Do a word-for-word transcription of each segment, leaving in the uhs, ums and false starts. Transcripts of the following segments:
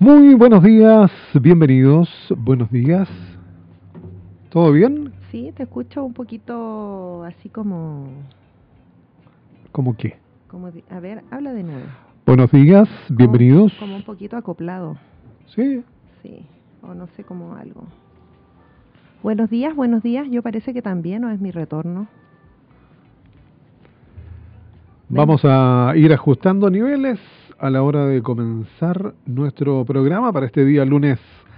Muy buenos días, bienvenidos, buenos días. ¿Todo bien? Sí, te escucho un poquito así como... ¿Cómo qué? como di- a ver, habla de nuevo. Buenos días, Como- bienvenidos. Como un poquito acoplado, Sí, sí, o no sé, como algo. Buenos días, buenos días, yo parece que también, ¿o es mi retorno? vamos a ir ajustando niveles a la hora de comenzar nuestro programa para este día lunes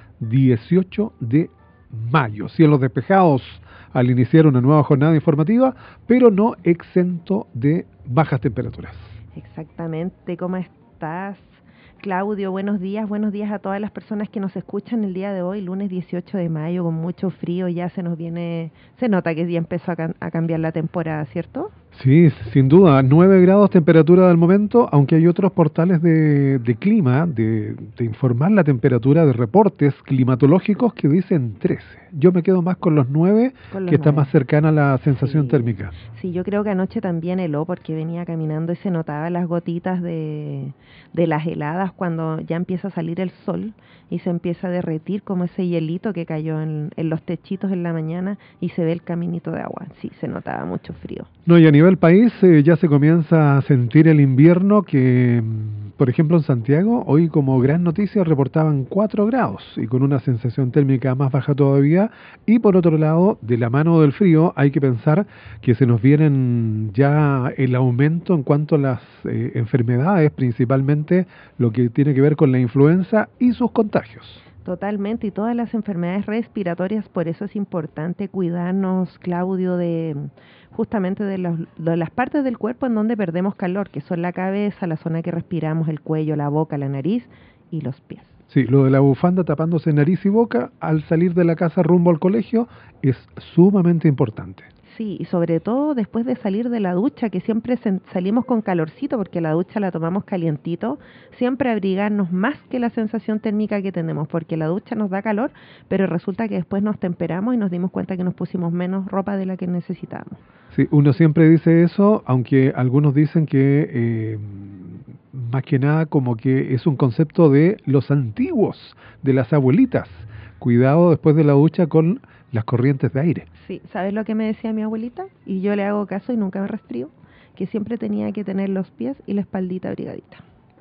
dieciocho de mayo. Cielos despejados al iniciar una nueva jornada informativa, pero no exento de bajas temperaturas. Exactamente, ¿cómo estás? Claudio, buenos días, buenos días a todas las personas que nos escuchan el día de hoy, lunes dieciocho de mayo, con mucho frío, ya se nos viene, se nota que ya empezó a, cam- a cambiar la temporada, ¿cierto? Sí, sin duda, nueve grados temperatura del momento, aunque hay otros portales de, de clima, de, de informar la temperatura, de reportes climatológicos que dicen trece. Yo me quedo más con los nueve, Con los que está nueve. más cercana a la sensación Sí, térmica. sí, yo creo que anoche también heló porque venía caminando y se notaba las gotitas de, de las heladas cuando ya empieza a salir el sol y se empieza a derretir como ese hielito que cayó en, en los techitos en la mañana y se ve el caminito de agua. Sí, se notaba mucho frío. No, y a nivel país eh, ya se comienza a sentir el invierno que, mm, por ejemplo, en Santiago, hoy como gran noticia reportaban cuatro grados y con una sensación térmica más baja todavía. Y por otro lado, de la mano del frío, hay que pensar que se nos vienen ya el aumento en cuanto a las eh, enfermedades, principalmente lo que tiene que ver con la influenza y sus contagios. Totalmente, y todas las enfermedades respiratorias, por eso es importante cuidarnos, Claudio, de justamente de, los- de las partes del cuerpo en donde perdemos calor, que son la cabeza, la zona que respiramos, el cuello, la boca, la nariz y los pies. Sí, lo de la bufanda tapándose nariz y boca al salir de la casa rumbo al colegio es sumamente importante. Sí, y sobre todo después de salir de la ducha, que siempre sen- salimos con calorcito porque la ducha la tomamos calientito, siempre abrigarnos más que la sensación térmica que tenemos, porque la ducha nos da calor, pero resulta que después nos temperamos y nos dimos cuenta que nos pusimos menos ropa de la que necesitábamos. Sí, uno siempre dice eso, aunque algunos dicen que eh, más que nada como que es un concepto de los antiguos, de las abuelitas. Cuidado después de la ducha con las corrientes de aire. Sí, ¿sabes lo que me decía mi abuelita? Y yo le hago caso y nunca me resfrío, que siempre tenía que tener los pies y la espaldita abrigadita.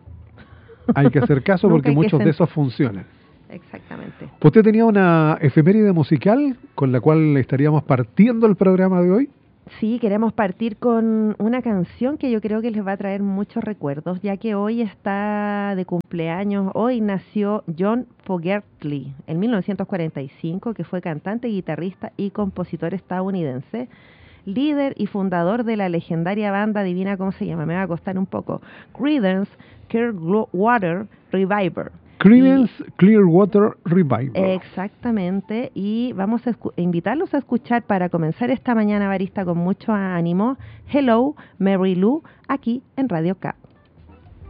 Hay que hacer caso Nunca porque hay que muchos de sentir. esos funcionan. Exactamente. ¿Usted tenía una efeméride musical con la cual estaríamos partiendo el programa de hoy? Sí, queremos partir con una canción que yo creo que les va a traer muchos recuerdos, ya que hoy está de cumpleaños. Hoy nació John Fogerty en mil novecientos cuarenta y cinco, que fue cantante, guitarrista y compositor estadounidense, líder y fundador de la legendaria banda divina, ¿cómo se llama? Me va a costar un poco. Creedence Clearwater Revival. Creedence Clearwater Revival. Exactamente, y vamos a escu- invitarlos a escuchar para comenzar esta mañana barista con mucho ánimo, Hello, Mary Lou, aquí en Radio K.